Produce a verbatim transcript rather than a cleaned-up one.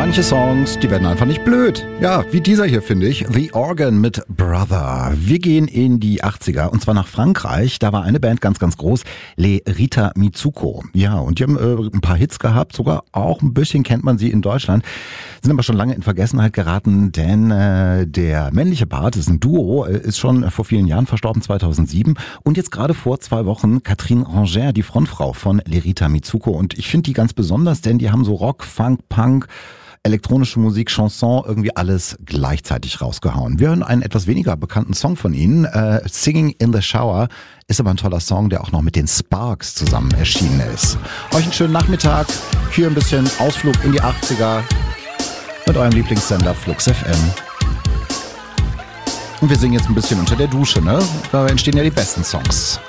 Manche Songs, die werden einfach nicht blöd. Ja, wie dieser hier, finde ich. The Organ mit Brother. Wir gehen in die achtziger und zwar nach Frankreich. Da war eine Band ganz, ganz groß. Les Rita Mitsuko. Ja, und die haben äh, ein paar Hits gehabt. Sogar auch ein bisschen kennt man sie in Deutschland. Sind aber schon lange in Vergessenheit geraten, denn äh, der männliche Part, das ist ein Duo, äh, ist schon vor vielen Jahren verstorben, zweitausendsieben. Und jetzt gerade vor zwei Wochen Catherine Ranger, die Frontfrau von Les Rita Mitsuko. Und ich finde die ganz besonders, denn die haben so Rock, Funk, Punk, elektronische Musik, Chanson, irgendwie alles gleichzeitig rausgehauen. Wir hören einen etwas weniger bekannten Song von ihnen. Äh, Singing in the Shower ist aber ein toller Song, der auch noch mit den Sparks zusammen erschienen ist. Euch einen schönen Nachmittag. Hier ein bisschen Ausflug in die achtziger mit eurem Lieblingssender Flux F M. Und wir singen jetzt ein bisschen unter der Dusche, ne? Da entstehen ja die besten Songs.